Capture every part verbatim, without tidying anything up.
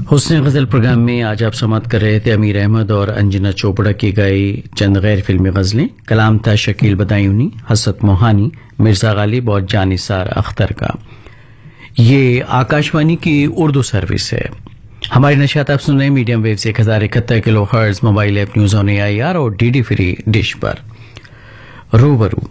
حسن غزل programme میں آج آپ سماعت کر رہے تھے امیر احمد اور انجنا چوپڑا کی گائی چند غیر فلمی غزلیں. کلام تھا شکیل بدایونی، حسرت موہانی، مرزا غالب اور جانثار اختر کا. یہ آکاشوانی کی اردو سروس ہے. ہماری نشریات آپ سن رہے ہیں میڈیم ویو سے ایک ہزار اکہتر کلو hertz, mobile app news on a I R اور ڈی ڈی فری ڈش پر. روبرو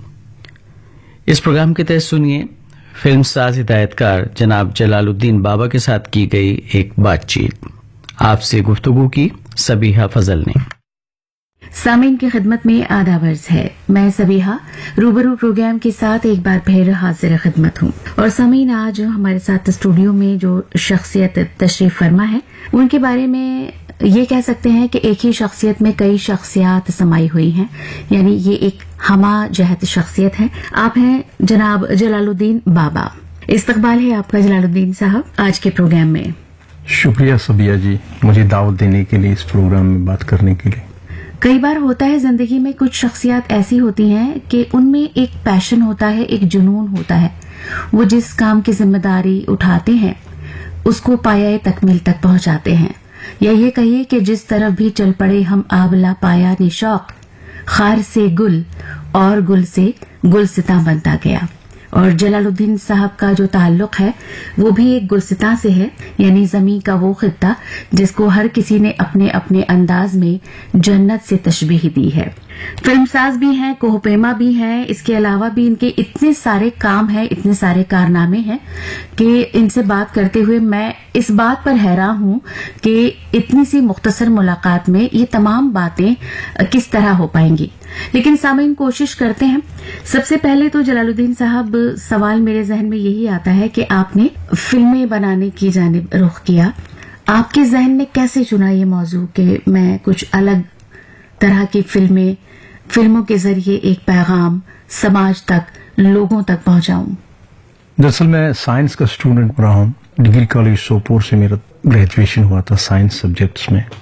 اس پروگرام کے تحت سنیے فلم ساز ہدایت کار جناب جلال الدین بابا کے ساتھ کی گئی ایک بات چیت. آپ سے گفتگو کی سبیحہ فضل نے. سامعین کی خدمت میں آداب عرض ہے. میں سبیحہ روبرو پروگرام کے ساتھ ایک بار پھر حاضر خدمت ہوں. اور سامعین، آج ہمارے ساتھ اسٹوڈیو میں جو شخصیت تشریف فرما ہے ان کے بارے میں یہ کہہ سکتے ہیں کہ ایک ہی شخصیت میں کئی شخصیات سمائی ہوئی ہیں، یعنی یہ ایک ہمہ جہت شخصیت ہے. آپ ہیں جناب جلال الدین بابا. استقبال ہے آپ کا جلال الدین صاحب آج کے پروگرام میں. شکریہ سبیہ جی، مجھے دعوت دینے کے لیے، اس پروگرام میں بات کرنے کے لیے. کئی بار ہوتا ہے زندگی میں کچھ شخصیات ایسی ہوتی ہیں کہ ان میں ایک پیشن ہوتا ہے، ایک جنون ہوتا ہے. وہ جس کام کی ذمہ داری اٹھاتے ہیں اس کو پایۂ تکمیل تک پہنچاتے ہیں، یا یہ کہیے کہ جس طرف بھی چل پڑے ہم آبلا پایانی شوق، خار سے گل اور گل سے گلستاں بنتا گیا. اور جلال الدین صاحب کا جو تعلق ہے وہ بھی ایک گلستاں سے ہے، یعنی زمین کا وہ خطہ جس کو ہر کسی نے اپنے اپنے انداز میں جنت سے تشبیہ دی ہے. فلم ساز بھی ہیں، کوہ پیما بھی ہیں، اس کے علاوہ بھی ان کے اتنے سارے کام ہیں، اتنے سارے کارنامے ہیں کہ ان سے بات کرتے ہوئے میں اس بات پر حیران ہوں کہ اتنی سی مختصر ملاقات میں یہ تمام باتیں کس طرح ہو پائیں گی. لیکن سامعین کوشش کرتے ہیں. سب سے پہلے تو جلال الدین صاحب سوال میرے ذہن میں یہی آتا ہے کہ آپ نے فلمیں بنانے کی جانب رخ کیا. آپ کے ذہن میں کیسے چنا یہ موضوع کہ میں کچھ الگ طرح کی فلمیں فلموں کے ذریعے ایک پیغام سماج تک، لوگوں تک پہنچاؤں؟ دراصل میں سائنس کا اسٹوڈنٹ رہا ہوں. ڈگری کالج سوپور سے میرا گریجویشن ہوا تھا سائنس سبجیکٹس میں.